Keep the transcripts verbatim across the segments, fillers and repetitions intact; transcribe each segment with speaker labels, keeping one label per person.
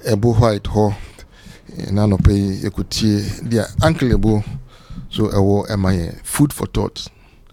Speaker 1: Ebo White ho na no pay ekutie dia Uncle Ebo so ewo emaye food for thought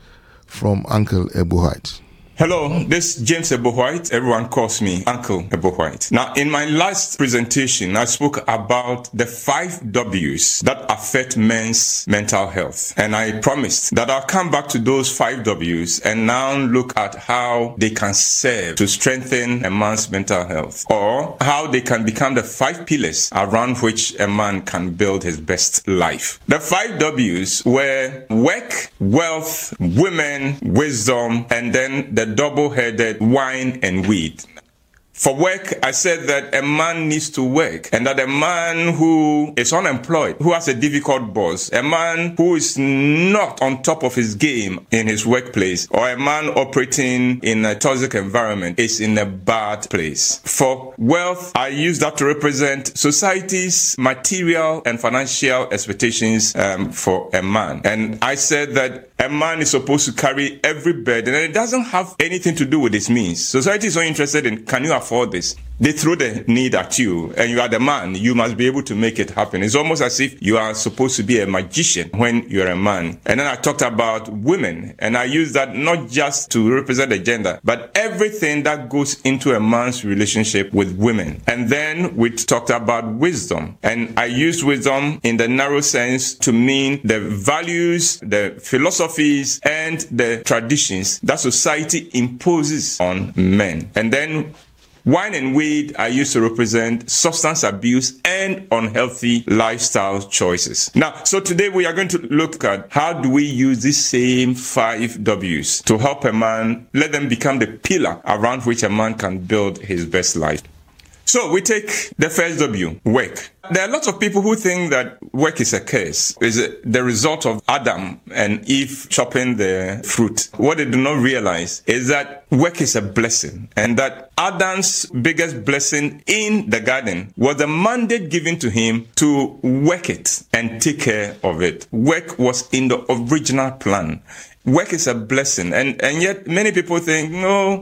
Speaker 1: from Uncle Ebo White.
Speaker 2: Hello, this is James Ebo White. Everyone calls me Uncle Ebo White. Now, in my last presentation, I spoke about the five W's that affect men's mental health. And I promised that I'll come back to those five W's and now look at how they can serve to strengthen a man's mental health, or how they can become the five pillars around which a man can build his best life. The five W's were work, wealth, women, wisdom, and then the double-headed wine and weed. For work, I said that a man needs to work, and that a man who is unemployed, who has a difficult boss, a man who is not on top of his game in his workplace, or a man operating in a toxic environment is in a bad place. For wealth, I use that to represent society's material and financial expectations um, for a man. And I said that a man is supposed to carry every burden, and it doesn't have anything to do with his means. Society is so interested in, can you afford this? They throw the need at you, and you are the man. You must be able to make it happen. It's almost as if you are supposed to be a magician when you're a man. And then I talked about women, and I use that not just to represent the gender, but everything that goes into a man's relationship with women. And then we talked about wisdom, and I used wisdom in the narrow sense to mean the values, the philosophies, and the traditions that society imposes on men. And then wine and weed are used to represent substance abuse and unhealthy lifestyle choices. Now, so today we are going to look at how do we use these same five W's to help a man, let them become the pillar around which a man can build his best life. So we take the first W, work. There are lots of people who think that work is a curse, is the result of Adam and Eve chopping the fruit. What they do not realize is that work is a blessing, and that Adam's biggest blessing in the garden was the mandate given to him to work it and take care of it. Work was in the original plan. Work is a blessing, and, and yet many people think, no,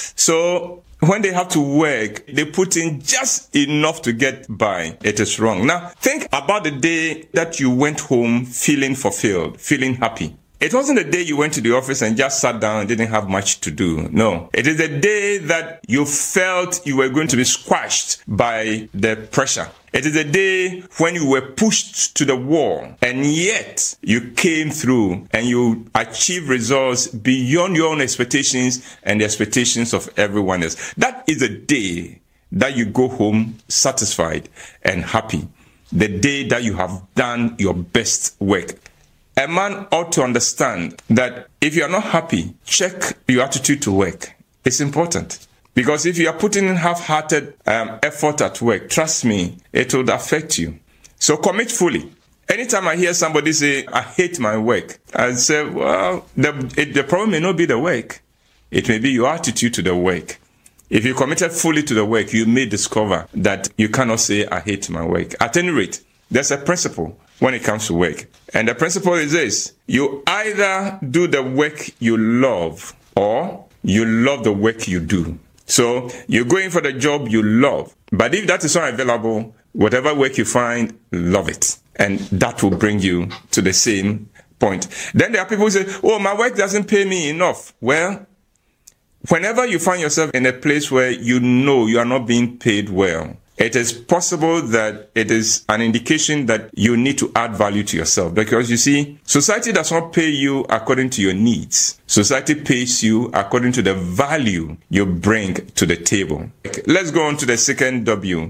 Speaker 2: so when they have to work, they put in just enough to get by. It is wrong. Now, think about the day that you went home feeling fulfilled, feeling happy. It wasn't the day you went to the office and just sat down and didn't have much to do. No. It is the day that you felt you were going to be squashed by the pressure. It is the day when you were pushed to the wall, and yet you came through and you achieved results beyond your own expectations and the expectations of everyone else. That is the day that you go home satisfied and happy. The day that you have done your best work. A man ought to understand that if you are not happy, check your attitude to work. It's important. Because if you are putting in half-hearted um, effort at work, trust me, it will affect you. So commit fully. Anytime I hear somebody say, I hate my work, I say, well, the, it, the problem may not be the work. It may be your attitude to the work. If you committed fully to the work, you may discover that you cannot say, I hate my work. At any rate, there's a principle when it comes to work. And the principle is this: you either do the work you love, or you love the work you do. So you're going for the job you love. But if that is not available, whatever work you find, love it. And that will bring you to the same point. Then there are people who say, oh, my work doesn't pay me enough. Well, whenever you find yourself in a place where you know you are not being paid well, it is possible that it is an indication that you need to add value to yourself. Because you see, society does not pay you according to your needs. Society pays you according to the value you bring to the table. Let's go on to the second W,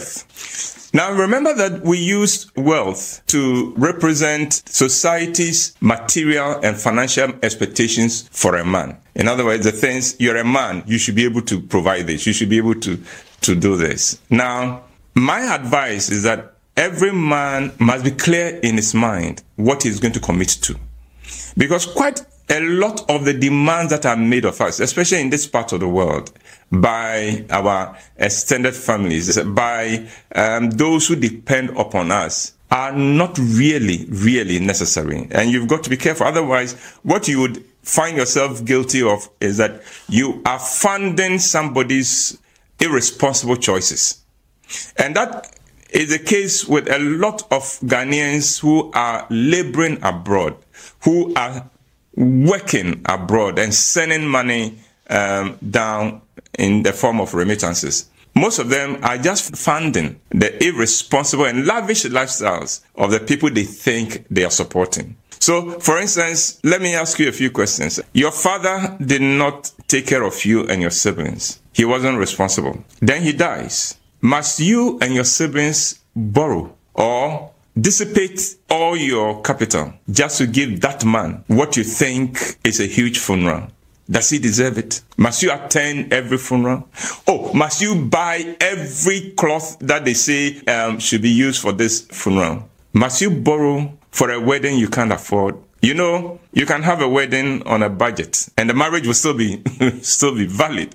Speaker 2: wealth. Now, remember that we use wealth to represent society's material and financial expectations for a man. In other words, the things, you're a man, you should be able to provide this. You should be able to to do this. Now, my advice is that every man must be clear in his mind what he's going to commit to. Because quite a lot of the demands that are made of us, especially in this part of the world, by our extended families, by um, those who depend upon us, are not really, really necessary. And you've got to be careful. Otherwise, what you would find yourself guilty of is that you are funding somebody's irresponsible choices. And that is the case with a lot of Ghanaians who are laboring abroad, who are working abroad and sending money um, down in the form of remittances. Most of them are just funding the irresponsible and lavish lifestyles of the people they think they are supporting. So, for instance, let me ask you a few questions. Your father did not take care of you and your siblings. He wasn't responsible. Then he dies. Must you and your siblings borrow or dissipate all your capital just to give that man what you think is a huge funeral? Does he deserve it? Must you attend every funeral? Oh, must you buy every cloth that they say um, should be used for this funeral? Must you borrow for a wedding you can't afford? You know, you can have a wedding on a budget and the marriage will still be still be valid.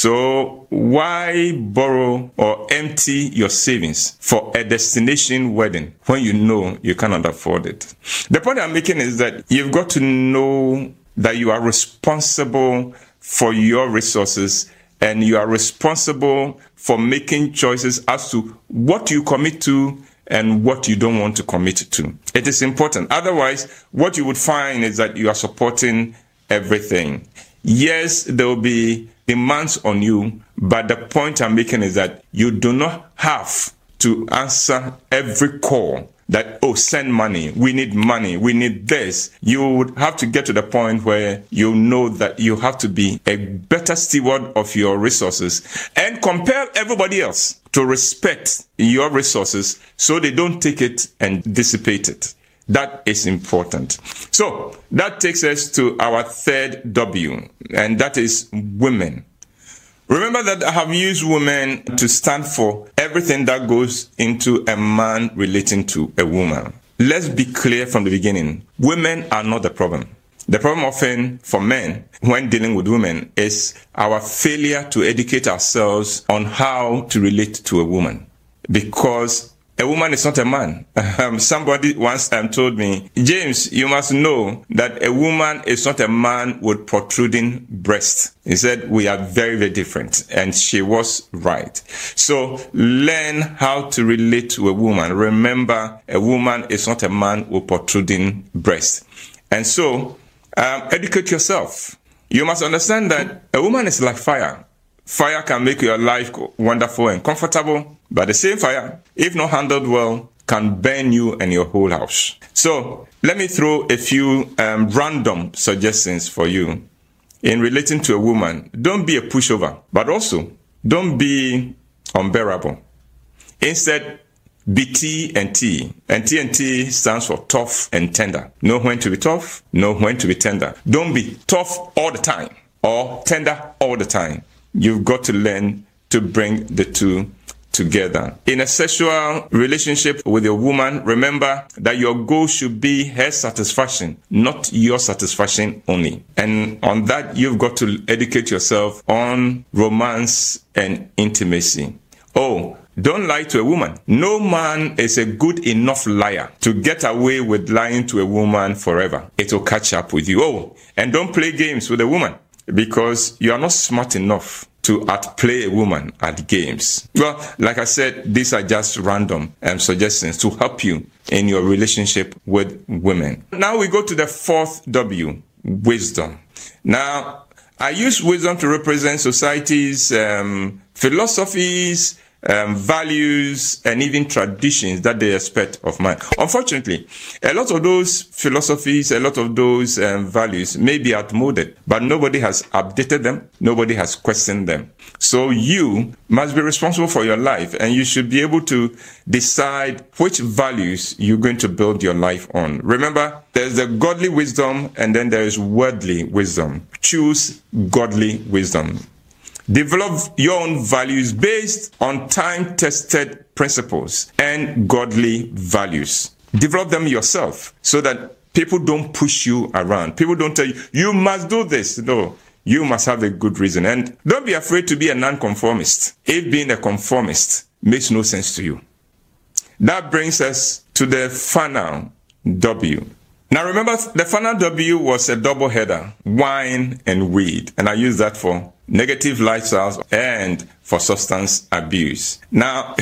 Speaker 2: So why borrow or empty your savings for a destination wedding when you know you cannot afford it? The point I'm making is that you've got to know that you are responsible for your resources and you are responsible for making choices as to what you commit to and what you don't want to commit to. It is important. Otherwise, what you would find is that you are supporting everything. Yes, there will be demands on you, but the point I'm making is that you do not have to answer every call that, oh, send money, we need money, we need this. You would have to get to the point where you know that you have to be a better steward of your resources and compel everybody else to respect your resources so they don't take it and dissipate it. That is important. So that takes us to our third W, and that is women. Remember that I have used women to stand for everything that goes into a man relating to a woman. Let's be clear from the beginning. Women are not the problem. The problem often for men when dealing with women is our failure to educate ourselves on how to relate to a woman. Because a woman is not a man. Um, somebody once um, told me, James, you must know that a woman is not a man with protruding breasts. He said, we are very, very different. And she was right. So learn how to relate to a woman. Remember, a woman is not a man with protruding breasts. And so, um, educate yourself. You must understand that a woman is like fire. Fire can make your life wonderful and comfortable, but the same fire, if not handled well, can burn you and your whole house. So let me throw a few um, random suggestions for you in relating to a woman. Don't be a pushover, but also don't be unbearable. Instead, be T and T. And T and T stands for tough and tender. Know when to be tough, know when to be tender. Don't be tough all the time or tender all the time. You've got to learn to bring the two together. In a sexual relationship with a woman, remember that your goal should be her satisfaction, not your satisfaction only. And on that, you've got to educate yourself on romance and intimacy. Oh, don't lie to a woman. No man is a good enough liar to get away with lying to a woman forever. It will catch up with you. Oh, and don't play games with a woman, because you are not smart enough to outplay a woman at games. Well, like I said, these are just random um, suggestions to help you in your relationship with women. Now we go to the fourth W, wisdom. Now, I use wisdom to represent society's um, philosophies, Um, values, and even traditions that they expect of man. Unfortunately, a lot of those philosophies, a lot of those um, values may be outmoded, but nobody has updated them. Nobody has questioned them. So you must be responsible for your life, and you should be able to decide which values you're going to build your life on. Remember, there's the godly wisdom, and then there is worldly wisdom. Choose godly wisdom. Develop your own values based on time-tested principles and godly values. Develop them yourself so that people don't push you around. People don't tell you, you must do this. No, you must have a good reason. And don't be afraid to be a non-conformist if being a conformist makes no sense to you. That brings us to the final W. Now remember, the final W was a double header, wine and weed. And I use that for negative lifestyles, and for substance abuse. Now,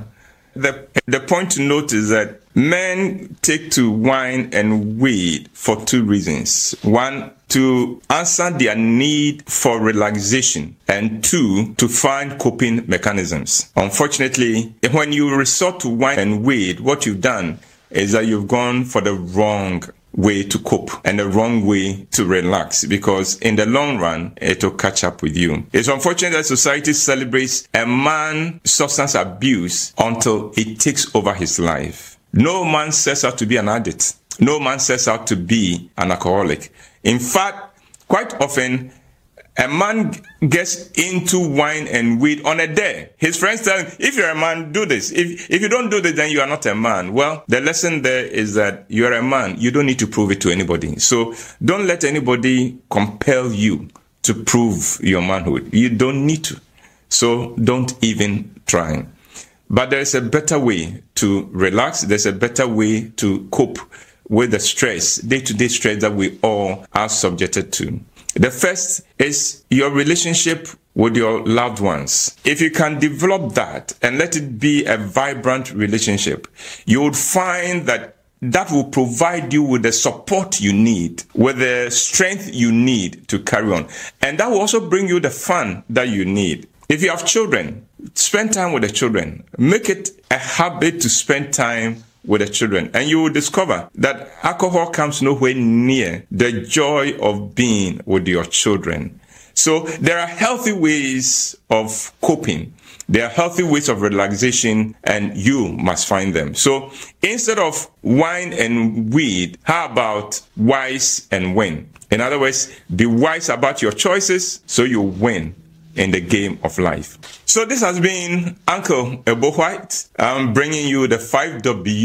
Speaker 2: the, the point to note is that men take to wine and weed for two reasons. One, to answer their need for relaxation, and two, to find coping mechanisms. Unfortunately, when you resort to wine and weed, what you've done is that you've gone for the wrong way to cope and the wrong way to relax, because in the long run, it will catch up with you. It's unfortunate that society celebrates a man's substance abuse until it takes over his life. No man sets out to be an addict. No man sets out to be an alcoholic. In fact, quite often, a man gets into wine and weed on a day. His friends tell him, if you're a man, do this. If if you don't do this, then you are not a man. Well, the lesson there is that you're a man. You don't need to prove it to anybody. So don't let anybody compel you to prove your manhood. You don't need to. So don't even try. But there's a better way to relax. There's a better way to cope with the stress, day-to-day stress that we all are subjected to. The first is your relationship with your loved ones. If you can develop that and let it be a vibrant relationship, you would find that that will provide you with the support you need, with the strength you need to carry on. And that will also bring you the fun that you need. If you have children, spend time with the children. Make it a habit to spend time with the children, and you will discover that alcohol comes nowhere near the joy of being with your children. So there are healthy ways of coping. There are healthy ways of relaxation, and you must find them. So instead of wine and weed, how about wise and win? In other words, be wise about your choices so you win in the game of life. So this has been Uncle Ebo White. I'm bringing you the five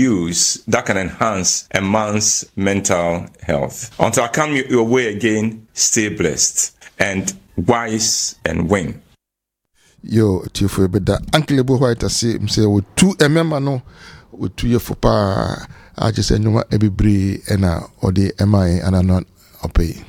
Speaker 2: W's that can enhance a man's mental health. Until I come your way again, stay blessed and wise and win.
Speaker 1: Yo, Tifo Beda, Uncle Ebo White, I say, say, with two a member no, with two year for pa, I just say, no, every bri and a or the M I and a non opay.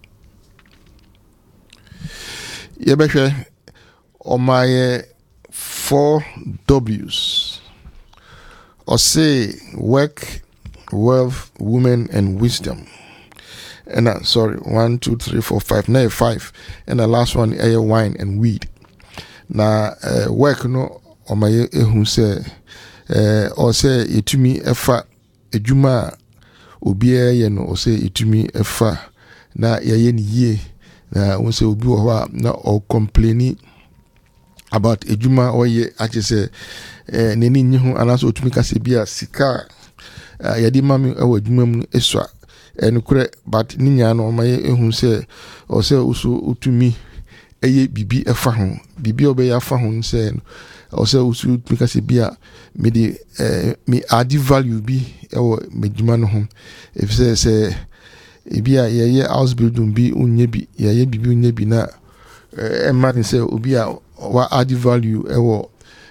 Speaker 1: Yebeshe on my four W's. Or say work, wealth, women, and wisdom. And uh, sorry, one, two, three, four, five. Now five. And the last one, air, wine, and weed. Now uh, work no on my who say uh, or say it to me efa ejuma obiya ye no or say it to me efa na ye ni ye. Na when say obi wa na or complaining about ejuma or ye ache say eh neni nyi ho anaso otumi ka se bia sika yadi mami e wa ejuma mu eswa enukure but ninya no ma ye ehun say or say uso utumi eye bibi efa ho bibi obeya fa ho say or say uso utumi ka se bia me di eh me add value bi e wo mejuma no ho if say say ebia yeye house building bi unye bi yeye bibi unye bi na e martin say obia wa add value e wo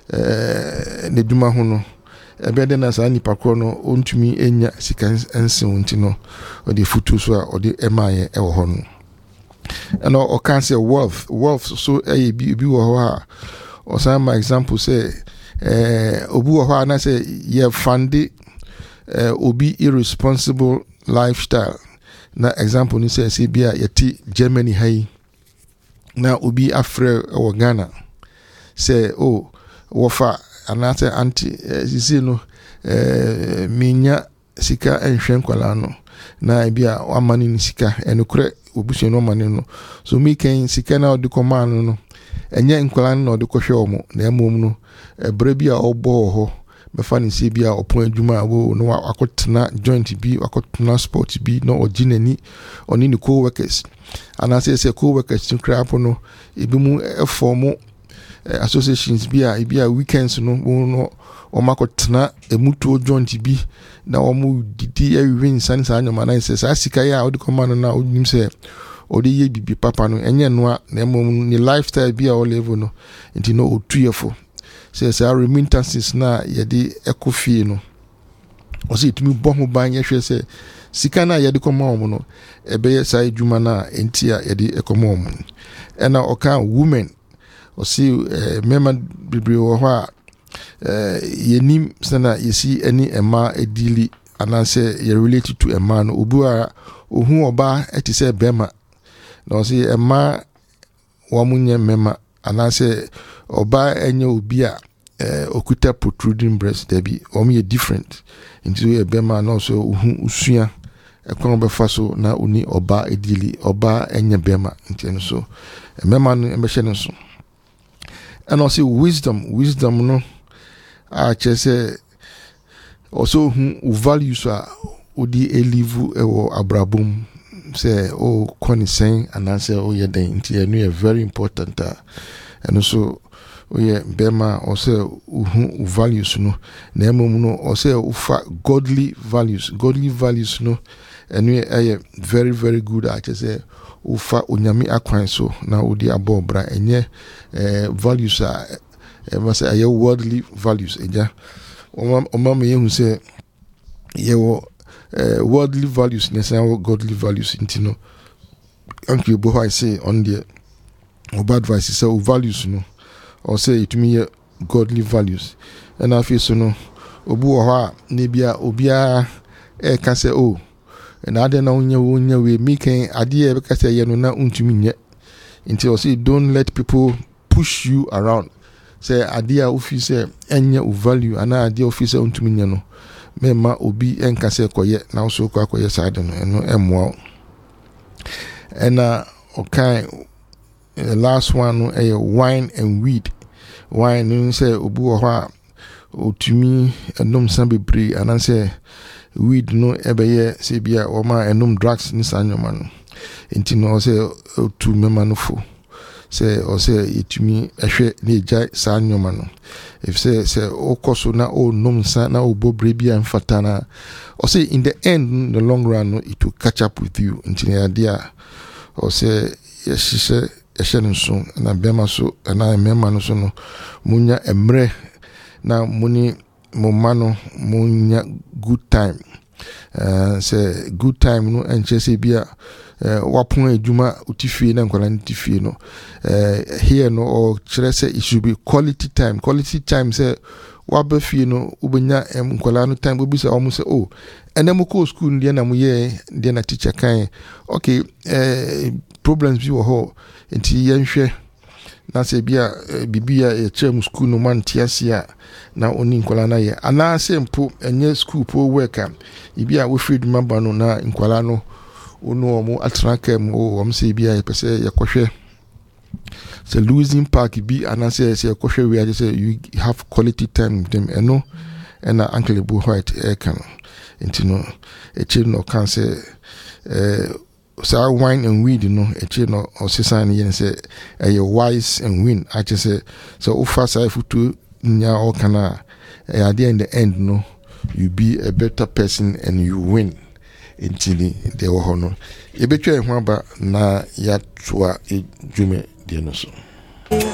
Speaker 1: eh ne duma ho no e be de na sa nipa kro no ontumi enya sika ense wonti no o de futu so a o de emaye e wo ho no and o can say wealth wealth so e bi bi wo ho a o say my example say eh obi wo ho na say ye fund eh obi irresponsible lifestyle. Na example ni say say bia yeti Germany hai na obi afre o Ghana say oh wofa anate anti sisi no eh minya sika enhwe nkwala no na bia amani ni sika enukure obusu no mani no so mi kan sika na odi command no enye nkwala no odi kohwe omo na emom no ebre bia obo ho mefa ni se bia opon adwuma wo no akotena joint bi akotena sport bi no oginani oni ni co-workers ana say say co-workers tin crap no ebi mu e form associations bia e bia weekends no no o makotena emuto joint bi na o mu didi e win san san nyama na say sa sika ya odi command na onim say odi ye bibi papa no enye no na emom ni lifestyle bia o level no nti no otuyefo say say remittances na yedi ekofie no o say itumi bo ho ban ye hwe say sika na yɛde kɔma wɔn no ɛbɛyɛ saa adwuma na enti a yɛde kɔma wɔn ɛna ɔka women ɔsi mɛma bebree wɔ hɔ a yɛnim sɛna yɛsi ɛne ɛma edili anaasɛ yɛ related to ɛma no obi a ohu ɔbaa ɛte sɛ bɛma na ɔsi ɛma wɔn nyɛ mɛma anaasɛ ɔbaa ɛnyɛ obi a okuta protruding breast dabi wɔn yɛ different nti yɛ bɛma na ɔsɛ ohu usua ɛkwan bɛfa so na oni ɔbaa edili ɔbaa ɛnyɛ bɛma nti ɛno so mɛma no ɛbɛhyɛ no so ɛna ɔsi wisdom wisdom no a kyerɛ sɛ ɔsɛ ohu values a odi elivu ɛwɔ abrabom sɛ o kɔ ne sɛn anaasɛ oyɛ dɛn nti ɛno yɛ very important a ɛno so oyɛ bɛma ɔsɛ ohu values no na emom no ɔsɛ ufa godly values godly values no ɛno yɛ very very good a kyerɛ sɛ ufa onyame akwan so na odi abɔ bra ɛnyɛ eh, values a ɛma sɛ ɛyɛ worldly values ɛgya ɔma me yɛhu sɛ yɛwɔ uh, worldly values na sɛ godly values nti no anke bo hɔ I say on the oba advice sɛ o values no or say it me godly values and afei so no obu wɔ hɔ a ne bia obia e ka sɛ o na ade na onye wo onye we mi kan ade e be ka sɛ ye no na untumi nye nti o say don't let people push you around say ade a ofi sɛ enye o value ana ade ofi sɛ untumi nye no mema obi enka sɛ koye na so kwa koye side no eno emwa ena okay the last one no eh, wine and weed wine no say obu wɔ hɔ a otumi enom san bebree ananse weed no ebeye sɛ bia o ma enom drugs ni sanyoma no enti no sɛ otu mema no fo sɛ o sɛ etumi ehwe na egya sanyoma no if say say okoso na o nom san na obobre bia mfata na o say in the end in the long run no it will catch up with you enti na dia o sɛ yɛhyehyɛ ɛhyɛ no so na bɛma so na mɛma no so no munya emre na muni momma no munya good time uh, say good time no enche se bia uh, wapon adwuma utifie na nkwala ntifie no uh, here no or kyerɛ sɛ it should be quality time quality time say wabafie no ubenya nkwala no time obi sɛ ɔmo sɛ oh ɛna mo ko school ndi na mo ye ndi na teacher kan okay uh, problems bi wɔ hɔ nti yɛnhwɛ na sɛ bia bibia yɛkyerɛ mu school no man tiasia na oni nkwala na yɛ ana sɛ mpo enye school po work a bibia wo free dwuma ba no na nkwala no ono omo atraka mu o om sɛ bia yɛpɛ yɛkɔhwɛ sɛ losing park bi ana sɛ sɛ yɛkɔhwɛ we are say you have quality time with them eno ɛna Uncle Bo White e kan nti no ɛkyɛ no kan sɛ eh so wine and weed no eche no osesa ne yen say eh wise and win I just say so ofa sai futu nya o kana at the end the end no you be a better person and you win intini de wo ho no e betwa ho aba na ya toa e dwume de no so